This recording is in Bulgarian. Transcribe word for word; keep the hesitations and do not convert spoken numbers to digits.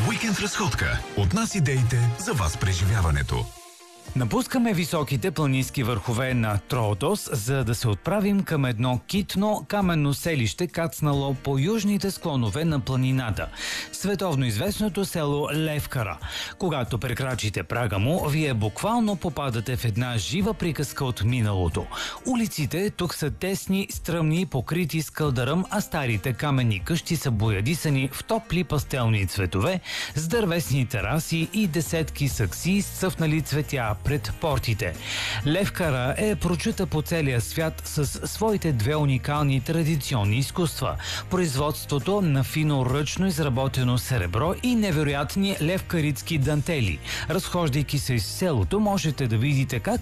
Уикенд разходка. От нас идеите за вас преживяването. Напускаме високите планински върхове на Троодос, за да се отправим към едно китно каменно селище, кацнало по южните склонове на планината. Световно известното село Левкара. Когато прекрачите прага му, вие буквално попадате в една жива приказка от миналото. Улиците тук са тесни, стръмни, покрити с кълдъръм, а старите каменни къщи са боядисани в топли пастелни цветове, с дървесни тераси и десетки сакси с цъфнали цветя пред портите. Левкара е прочута по целия свят с своите две уникални традиционни изкуства – производството на фино ръчно изработено сребро и невероятни левкаритски дантели. Разхождайки се из селото, можете да видите как